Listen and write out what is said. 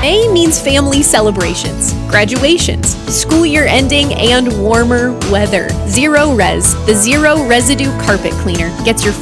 May means family celebrations, graduations, school year ending, and warmer weather. Zero Res, the zero residue carpet cleaner, gets your